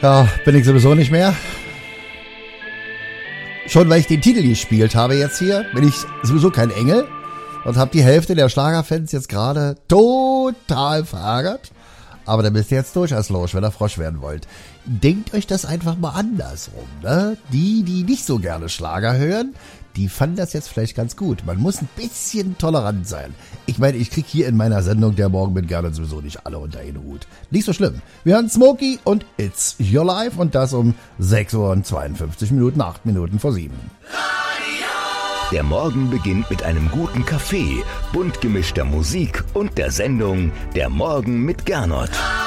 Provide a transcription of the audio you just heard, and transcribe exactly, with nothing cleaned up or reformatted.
Ja, bin ich sowieso nicht mehr. Schon weil ich den Titel gespielt habe jetzt hier, bin ich sowieso kein Engel und habe die Hälfte der Schlagerfans jetzt gerade total verärgert. Aber dann bist ihr jetzt durchaus los, wenn ihr Frosch werden wollt. Denkt euch das einfach mal andersrum, ne? Die, die nicht so gerne Schlager hören, die fanden das jetzt vielleicht ganz gut. Man muss ein bisschen tolerant sein. Ich meine, ich krieg hier in meiner Sendung Der Morgen mit gerne sowieso nicht alle unter einen Hut. Nicht so schlimm. Wir hören Smokey und It's Your Life und das um sechs Uhr und zweiundfünfzig Minuten, acht Minuten vor sieben. Der Morgen beginnt mit einem guten Kaffee, bunt gemischter Musik und der Sendung Der Morgen mit Gernot.